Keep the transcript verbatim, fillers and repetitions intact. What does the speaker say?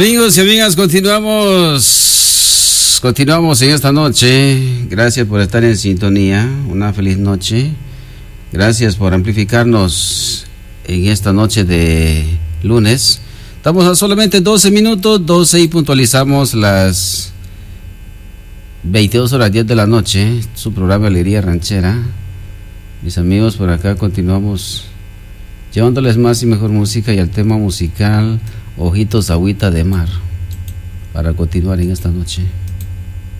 Amigos y amigas, continuamos, continuamos en esta noche. Gracias por estar en sintonía. Una feliz noche. Gracias por amplificarnos en esta noche de lunes. Estamos a solamente doce minutos, doce y puntualizamos las veintidós horas diez de la noche. Su programa Alegría Ranchera. Mis amigos, por acá continuamos llevándoles más y mejor música y el tema musical Ojitos Agüita de Mar para continuar en esta noche.